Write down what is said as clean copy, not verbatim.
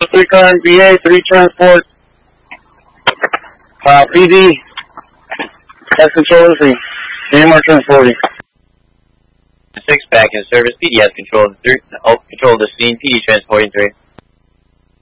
3 car MVA, 3 transport, PD, has control of the 3, AMR transporting. 6 back in service, PD has control of the scene, PD transporting 3.